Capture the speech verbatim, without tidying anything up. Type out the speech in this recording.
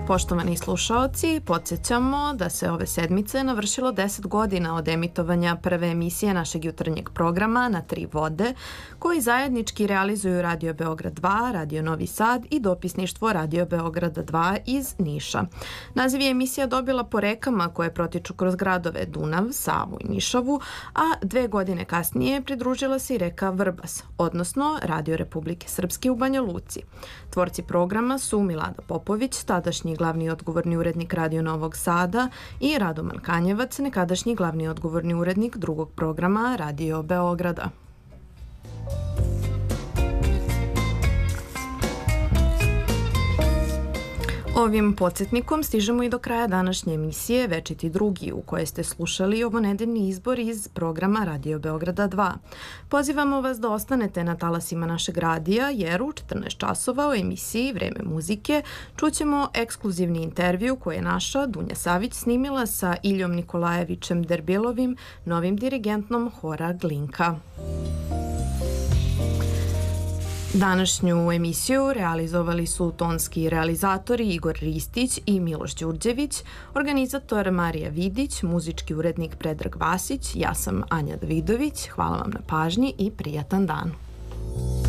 Poštovani slušaoci, podsjećamo da se ove sedmice navršilo deset godina od emitovanja prve emisije našeg jutarnjeg programa Na tri vode, koji zajednički realizuju Radio Beograd dva, Radio Novi Sad i dopisništvo Radio Beograda dva iz Niša. Naziv je emisija dobila po rekama koje protiču kroz gradove Dunav, Savu i Nišavu, a dve godine kasnije pridružila se i reka Vrbas, odnosno Radio Republike Srpske u Banja Luci. Tvorci programa su Milada Popović, tadašnji glavni odgovorni urednik Radio Novog Sada, i Radoman Kanjevac, nekadašnji glavni odgovorni urednik drugog programa Radio Beograda. Ovim podsjetnikom stižemo i do kraja današnje emisije Večiti drugi, u kojoj ste slušali ovonedeljni izbor iz programa Radio Beograda dva. Pozivamo vas da ostanete na talasima našeg radija, jer u četrnaest časova u emisiji Vreme muzike čućemo ekskluzivni intervju koji je naša Dunja Savić snimila sa Iljom Nikolajevićem Derbilovim, novim dirigentom hora Glinka. Današnju emisiju realizovali su tonski realizatori Igor Ristić i Miloš Đurđević, organizator Marija Vidić, muzički urednik Predrag Vasić, ja sam Anja Davidović, hvala vam na pažnji i prijatan dan.